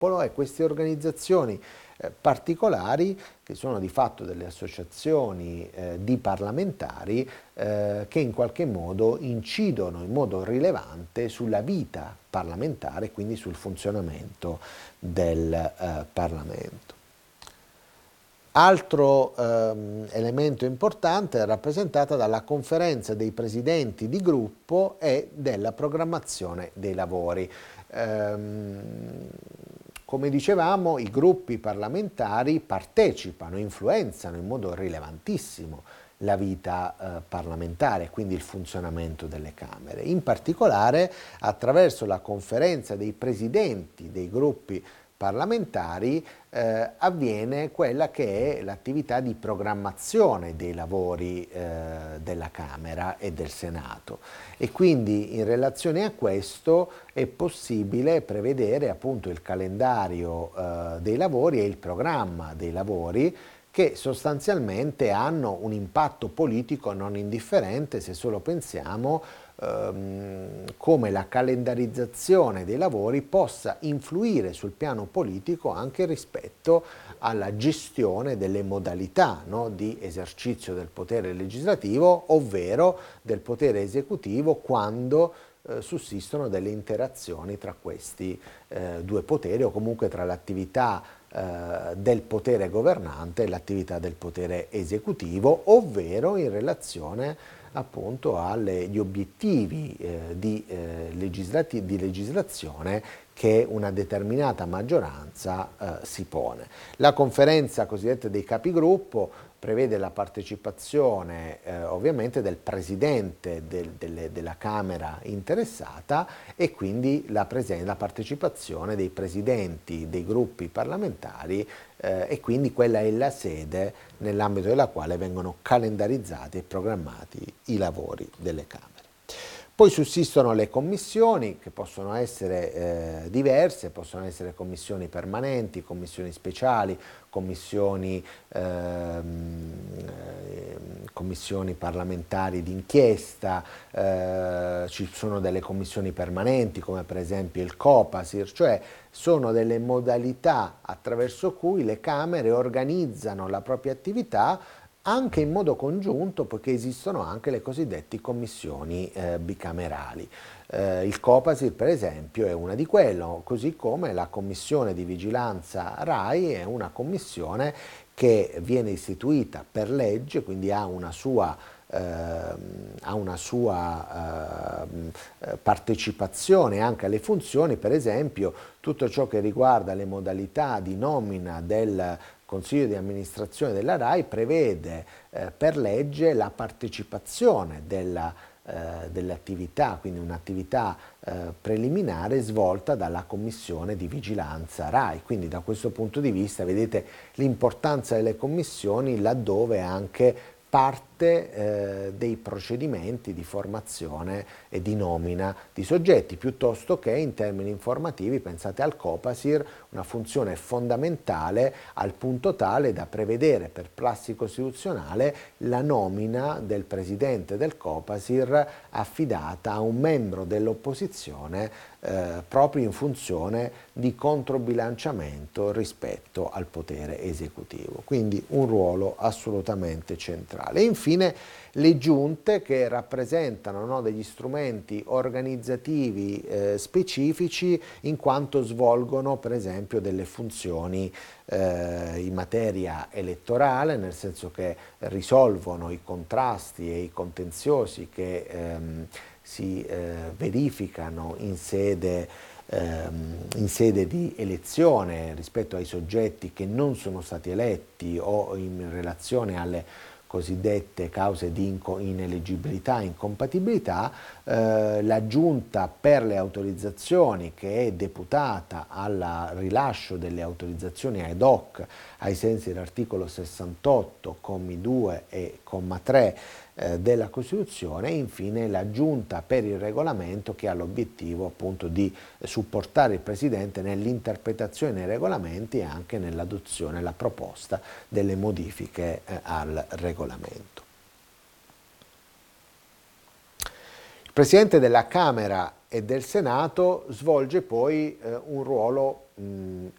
e queste organizzazioni particolari, che sono di fatto delle associazioni di parlamentari che in qualche modo incidono in modo rilevante sulla vita parlamentare, quindi sul funzionamento del Parlamento. Altro elemento importante è rappresentata dalla conferenza dei presidenti di gruppo e della programmazione dei lavori. Come dicevamo, i gruppi parlamentari partecipano, influenzano in modo rilevantissimo la vita parlamentare, quindi il funzionamento delle Camere. In particolare attraverso la conferenza dei presidenti dei gruppi parlamentari avviene quella che è l'attività di programmazione dei lavori della Camera e del Senato, e quindi in relazione a questo è possibile prevedere appunto il calendario dei lavori e il programma dei lavori, che sostanzialmente hanno un impatto politico non indifferente se solo pensiamo come la calendarizzazione dei lavori possa influire sul piano politico anche rispetto alla gestione delle modalità, no, di esercizio del potere legislativo, ovvero del potere esecutivo, quando sussistono delle interazioni tra questi due poteri, o comunque tra l'attività del potere governante e l'attività del potere esecutivo, ovvero in relazione appunto agli obiettivi di legislazione che una determinata maggioranza si pone. La conferenza cosiddetta dei capigruppo prevede la partecipazione ovviamente del presidente della Camera interessata, e quindi la partecipazione dei presidenti dei gruppi parlamentari, e quindi quella è la sede nell'ambito della quale vengono calendarizzati e programmati i lavori delle Camere. Poi sussistono le commissioni, che possono essere diverse, possono essere commissioni permanenti, commissioni speciali, commissioni parlamentari d'inchiesta, ci sono delle commissioni permanenti come per esempio il Copasir, cioè sono delle modalità attraverso cui le Camere organizzano la propria attività anche in modo congiunto, poiché esistono anche le cosiddette commissioni bicamerali. Il Copasir per esempio è una di quelle, così come la commissione di vigilanza RAI è una commissione che viene istituita per legge, quindi ha una sua partecipazione anche alle funzioni. Per esempio tutto ciò che riguarda le modalità di nomina del Consiglio di amministrazione della RAI prevede per legge la partecipazione dell'attività, quindi un'attività preliminare svolta dalla Commissione di vigilanza RAI. Quindi da questo punto di vista vedete l'importanza delle commissioni, laddove anche parte dei procedimenti di formazione e di nomina di soggetti, piuttosto che in termini informativi. Pensate al Copasir, una funzione fondamentale al punto tale da prevedere per prassi costituzionale la nomina del presidente del Copasir affidata a un membro dell'opposizione proprio in funzione di controbilanciamento rispetto al potere esecutivo. Quindi un ruolo assolutamente centrale. E infine le giunte, che rappresentano, no, degli strumenti organizzativi specifici, in quanto svolgono per esempio delle funzioni in materia elettorale, nel senso che risolvono i contrasti e i contenziosi che si verificano in sede di elezione rispetto ai soggetti che non sono stati eletti, o in relazione alle cosiddette cause di ineleggibilità, incompatibilità. La Giunta per le autorizzazioni, che è deputata al rilascio delle autorizzazioni ad hoc ai sensi dell'articolo 68, commi 2 e comma 3 della Costituzione, e infine la Giunta per il Regolamento, che ha l'obiettivo appunto di supportare il Presidente nell'interpretazione dei regolamenti e anche nell'adozione, la proposta delle modifiche al regolamento. Il Presidente della Camera e del Senato svolge poi un ruolo